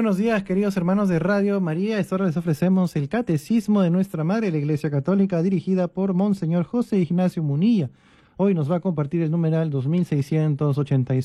buenos días, queridos hermanos de Radio María. Esta hora les ofrecemos el Catecismo de Nuestra Madre, la Iglesia Católica, dirigida por Monseñor José Ignacio Munilla. Hoy nos va a compartir el numeral 2686.